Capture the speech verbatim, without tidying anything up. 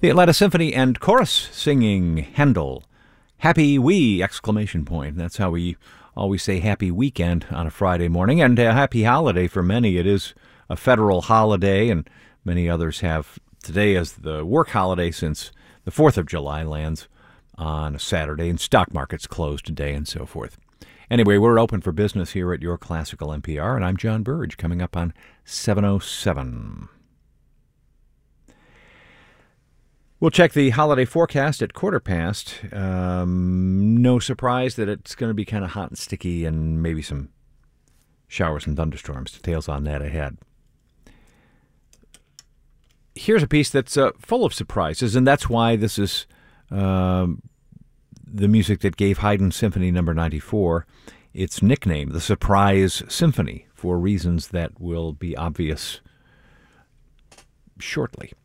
The Atlanta Symphony and Chorus singing Handel. Happy Wee! Exclamation point. That's how we always say happy weekend on a Friday morning, and a happy holiday for many. It is a federal holiday, and many others have today as the work holiday since the fourth of July lands on a Saturday, and stock markets close today and so forth. Anyway, we're open for business here at Your Classical N P R, and I'm John Burge, coming up on seven oh seven. We'll check the holiday forecast at quarter past. Um, no surprise that it's going to be kind of hot and sticky and maybe some showers and thunderstorms. Details on that ahead. Here's a piece that's uh, full of surprises, and that's why this is um, the music that gave Haydn Symphony Number ninety-four its nickname, the Surprise Symphony, for reasons that will be obvious shortly.